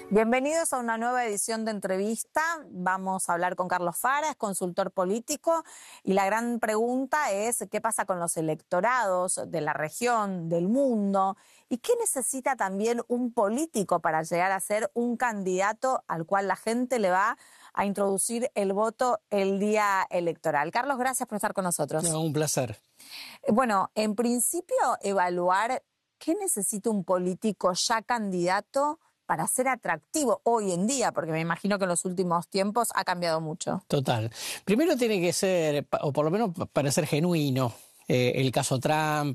Bienvenidos a una nueva edición de entrevista. Vamos a hablar con Carlos Fara, es consultor político, y la gran pregunta es ¿qué pasa con los electorados de la región, del mundo? ¿Y qué necesita también un político para llegar a ser un candidato al cual la gente le va a introducir el voto el día electoral? Carlos, gracias por estar con nosotros. No, un placer. Bueno, en principio, evaluar qué necesita un político ya candidato para ser atractivo hoy en día, porque me imagino que en los últimos tiempos ha cambiado mucho. Total. Primero tiene que ser, o por lo menos parecer genuino. El caso Trump,